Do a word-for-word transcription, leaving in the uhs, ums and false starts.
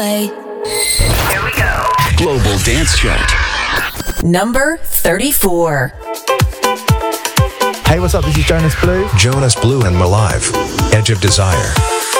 Here we go. Global Dance Chart. Number thirty-four. Hey, what's up? This is Jonas Blue. Jonas Blue and Malive. Edge of Desire.